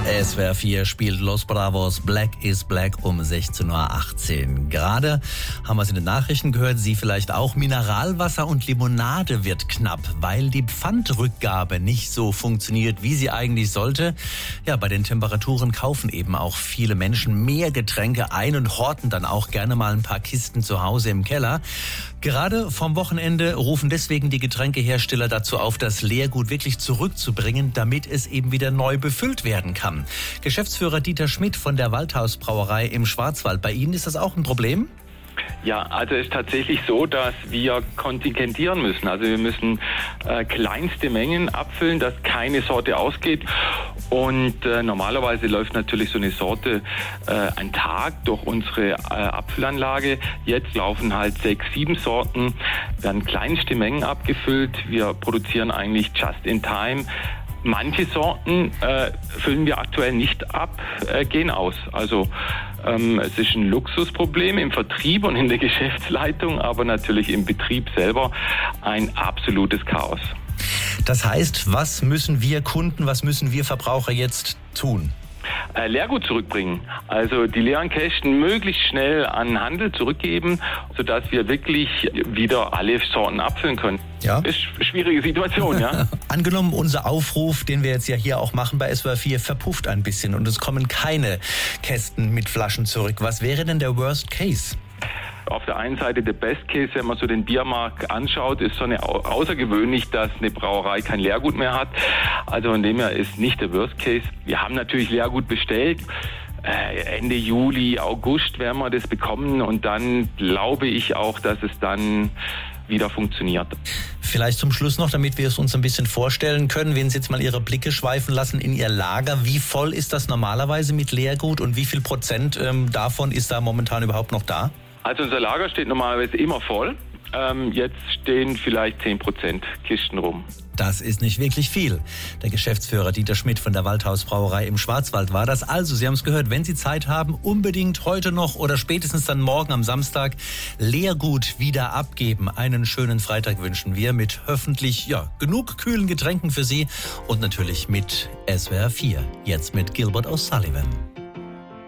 SWR 4 spielt Los Bravos Black is Black um 16.18 Uhr. Gerade haben wir es in den Nachrichten gehört, Sie vielleicht auch. Mineralwasser und Limonade wird knapp, weil die Pfandrückgabe nicht so funktioniert, wie sie eigentlich sollte. Ja, bei den Temperaturen kaufen eben auch viele Menschen mehr Getränke ein und horten dann auch gerne mal ein paar Kisten zu Hause im Keller. Gerade vom Wochenende rufen deswegen die Getränkehersteller dazu auf, das Leergut wirklich zurückzubringen, damit es eben wieder neu befüllt werden kann. Geschäftsführer Dieter Schmidt von der Waldhausbrauerei im Schwarzwald. Bei Ihnen ist das auch ein Problem? Ja, also es ist tatsächlich so, dass wir kontingentieren müssen. Also wir müssen kleinste Mengen abfüllen, dass keine Sorte ausgeht. Und normalerweise läuft natürlich so eine Sorte einen Tag durch unsere Abfüllanlage. Jetzt laufen halt 6, 7 Sorten, werden kleinste Mengen abgefüllt. Wir produzieren eigentlich just in time. Manche Sorten füllen wir aktuell nicht ab, gehen aus. Also es ist ein Luxusproblem im Vertrieb und in der Geschäftsleitung, aber natürlich im Betrieb selber ein absolutes Chaos. Das heißt, was müssen wir Kunden, was müssen wir Verbraucher jetzt tun? Leergut zurückbringen. Also die leeren Kästen möglichst schnell an den Handel zurückgeben, sodass wir wirklich wieder alle Sorten abfüllen können. Ja. Ist eine schwierige Situation, ja. Angenommen, unser Aufruf, den wir jetzt ja hier auch machen bei SWR 4, verpufft ein bisschen und es kommen keine Kästen mit Flaschen zurück. Was wäre denn der Worst Case? Auf der einen Seite der Best Case, wenn man so den Biermarkt anschaut, ist so außergewöhnlich, dass eine Brauerei kein Leergut mehr hat. Also von dem her ist nicht der Worst Case. Wir haben natürlich Leergut bestellt. Ende Juli, August werden wir das bekommen und dann glaube ich auch, dass es dann wieder funktioniert. Vielleicht zum Schluss noch, damit wir es uns ein bisschen vorstellen können, wenn Sie jetzt mal Ihre Blicke schweifen lassen in Ihr Lager. Wie voll ist das normalerweise mit Leergut und wie viel Prozent davon ist da momentan überhaupt noch da? Also unser Lager steht normalerweise immer voll. Jetzt stehen vielleicht 10% Kisten rum. Das ist nicht wirklich viel. Der Geschäftsführer Dieter Schmidt von der Waldhausbrauerei im Schwarzwald war das. Also, Sie haben es gehört, wenn Sie Zeit haben, unbedingt heute noch oder spätestens dann morgen am Samstag Leergut wieder abgeben. Einen schönen Freitag wünschen wir mit hoffentlich genug kühlen Getränken für Sie und natürlich mit SWR 4. Jetzt mit Gilbert O'Sullivan.